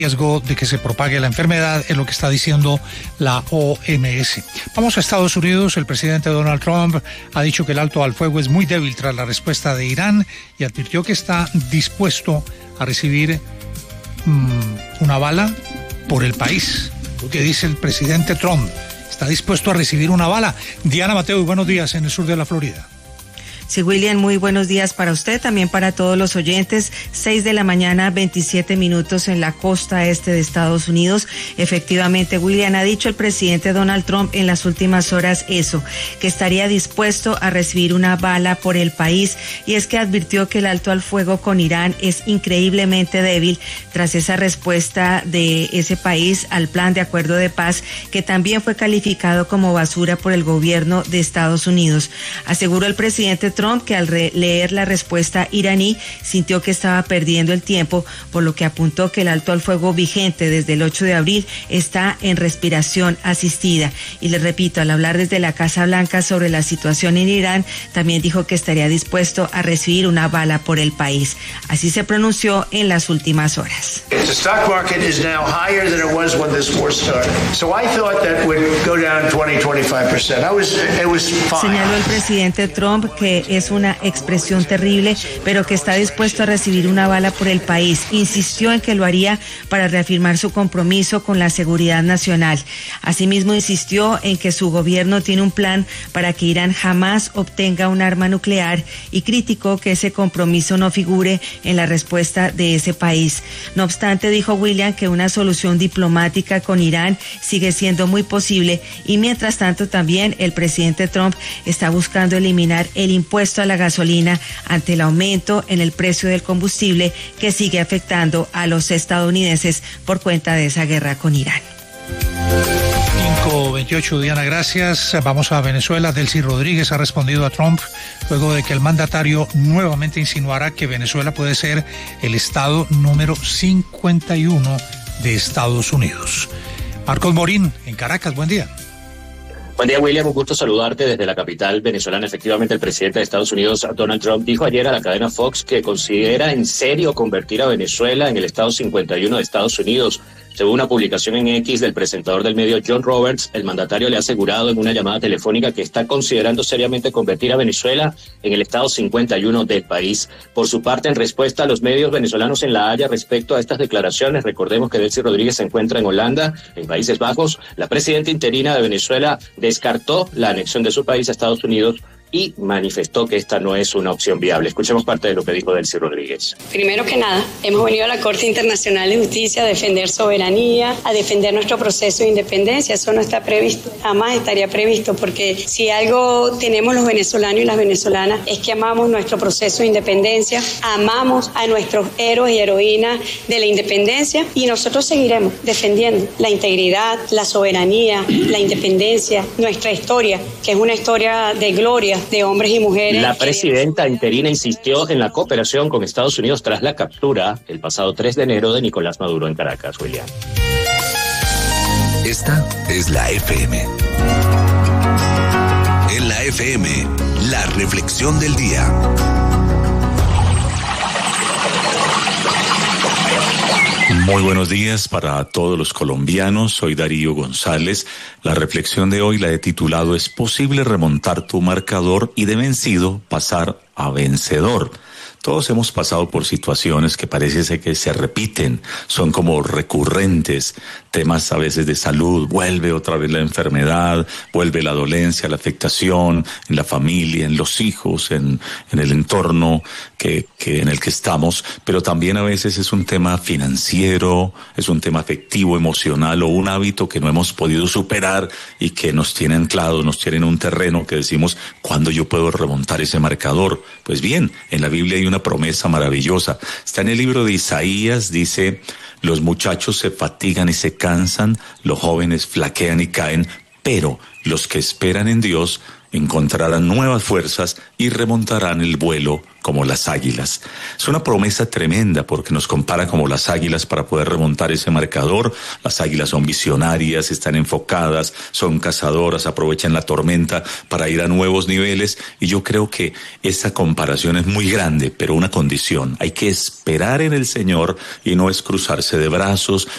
riesgo de que se propague la enfermedad, es lo que está diciendo la OMS. Vamos a Estados Unidos. El presidente Donald Trump ha dicho que el alto al fuego es muy débil tras la respuesta de Irán y advirtió que está dispuesto a recibir una bala por el país. Lo que dice el presidente Trump, está dispuesto a recibir una bala. Diana Mateo, buenos días en el sur de la Florida. Sí, William, muy buenos días para usted, también para todos los oyentes. 6 de la mañana, 27 minutos en la costa este de Estados Unidos. Efectivamente, William, ha dicho el presidente Donald Trump en las últimas horas eso, que estaría dispuesto a recibir una bala por el país, y es que advirtió que el alto al fuego con Irán es increíblemente débil tras esa respuesta de ese país al plan de acuerdo de paz, que también fue calificado como basura por el gobierno de Estados Unidos. Aseguró el presidente Trump que al leer la respuesta iraní sintió que estaba perdiendo el tiempo, por lo que apuntó que el alto al fuego vigente desde el 8 de abril está en respiración asistida. Y le repito, al hablar desde la Casa Blanca sobre la situación en Irán, también dijo que estaría dispuesto a recibir una bala por el país. Así se pronunció en las últimas horas. The stock market is now higher than it was when this war started. So I thought that would go down 20-25%. It was fine. Señaló el presidente Trump que es una expresión terrible, pero que está dispuesto a recibir una bala por el país. Insistió en que lo haría para reafirmar su compromiso con la seguridad nacional. Asimismo, insistió en que su gobierno tiene un plan para que Irán jamás obtenga un arma nuclear y criticó que ese compromiso no figure en la respuesta de ese país. No obstante, dijo William que una solución diplomática con Irán sigue siendo muy posible, y mientras tanto también el presidente Trump está buscando eliminar el impuesto a la gasolina ante el aumento en el precio del combustible que sigue afectando a los estadounidenses por cuenta de esa guerra con Irán. 5:28, Diana, gracias. Vamos a Venezuela. Delcy Rodríguez ha respondido a Trump luego de que el mandatario nuevamente insinuara que Venezuela puede ser el estado número 51 de Estados Unidos. Marcos Morín, en Caracas, buen día. Buen día, William, un gusto saludarte desde la capital venezolana. Efectivamente, el presidente de Estados Unidos, Donald Trump, dijo ayer a la cadena Fox que considera en serio convertir a Venezuela en el estado 51 de Estados Unidos. Según una publicación en X del presentador del medio John Roberts, el mandatario le ha asegurado en una llamada telefónica que está considerando seriamente convertir a Venezuela en el estado 51 del país. Por su parte, en respuesta a los medios venezolanos en La Haya respecto a estas declaraciones, recordemos que Delcy Rodríguez se encuentra en Holanda, en Países Bajos. La presidenta interina de Venezuela descartó la anexión de su país a Estados Unidos y manifestó que esta no es una opción viable. Escuchemos parte de lo que dijo Delcy Rodríguez. Primero que nada, hemos venido a la Corte Internacional de Justicia a defender soberanía, a defender nuestro proceso de independencia. Eso no está previsto, jamás estaría previsto, porque si algo tenemos los venezolanos y las venezolanas es que amamos nuestro proceso de independencia, amamos a nuestros héroes y heroínas de la independencia, y nosotros seguiremos defendiendo la integridad, la soberanía, la independencia, nuestra historia, que es una historia de gloria de hombres y mujeres. La presidenta interina insistió en la cooperación con Estados Unidos tras la captura el pasado 3 de enero de Nicolás Maduro en Caracas, William. Esta es la FM. En la FM, la reflexión del día. Muy buenos días para todos los colombianos. Soy Darío González. La reflexión de hoy la he titulado ¿Es posible remontar tu marcador y de vencido pasar a vencedor? Todos hemos pasado por situaciones que parece que se repiten, son como recurrentes, temas a veces de salud, vuelve otra vez la enfermedad, vuelve la dolencia, la afectación en la familia, en los hijos, en el entorno en el que estamos, pero también a veces es un tema financiero, es un tema afectivo, emocional o un hábito que no hemos podido superar y que nos tiene anclados, nos tiene en un terreno que decimos, ¿cuándo yo puedo remontar ese marcador? Pues bien, en la Biblia hay una promesa maravillosa. Está en el libro de Isaías, dice, los muchachos se fatigan y se cansan, los jóvenes flaquean y caen, pero los que esperan en Dios encontrarán nuevas fuerzas y remontarán el vuelo como las águilas. Es una promesa tremenda porque nos compara como las águilas para poder remontar ese marcador. Las águilas son visionarias, están enfocadas, son cazadoras, aprovechan la tormenta para ir a nuevos niveles, y yo creo que esa comparación es muy grande, pero una condición: hay que esperar en el Señor y no es cruzarse de brazos